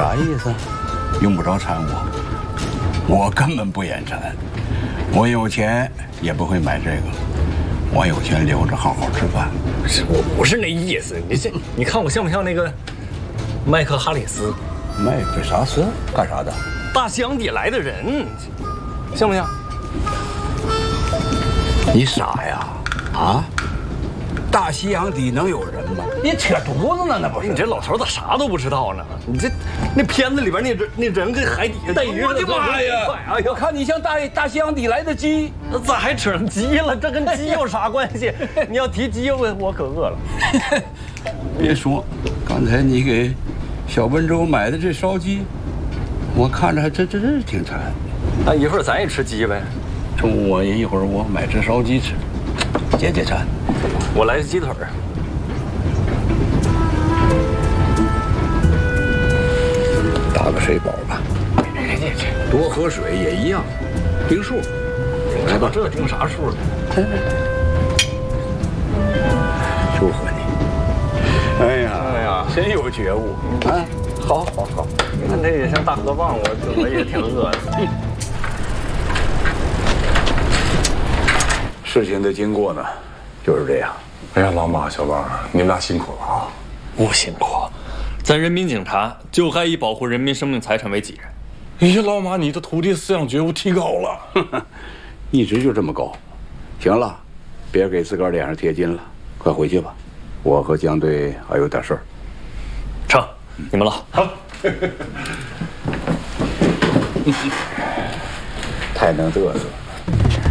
啥意思？用不着掺我根本不眼馋。我有钱也不会买这个，我有钱留着好好吃饭。 我不是那意思，你看我像不像那个麦克哈里斯？ 麦克啥斯干啥的？ 大西洋底来的人，像不像？ 你傻呀？啊？大西洋底能有人吗？你扯犊子呢，那不是？ 你这老头咋啥都不知道呢？你这那片子里边那人跟海底下带鱼似的， 我的妈呀！ 哎呦， 我看你像大西洋底来的鸡， 那咋还扯上鸡了？这跟鸡有啥关系？你要提鸡，我可饿了。 别说，刚才你给小温州买的这烧鸡，我看着还真挺馋。 那一会儿咱也吃鸡呗。 中午一会儿我买只烧鸡吃，解解馋。 我来个鸡腿儿。 打个水饱吧。多喝水也一样，定数。来吧， 这定啥数？ 祝贺你！哎呀，真有觉悟啊！好， 你看这也像大河蚌，我也挺饿的。 事情的经过呢，就是这样。 哎呀，老马、小王，你们俩辛苦了啊！ 不辛苦，咱人民警察就还以保护人民生命财产为己任。 哎呀，老马，你的土地思想觉悟提高了， 一直就这么高。行了，别给自个儿脸上贴金了，快回去吧。我和江队还有点事儿。 成，你们了。 好。 太能嘚瑟了。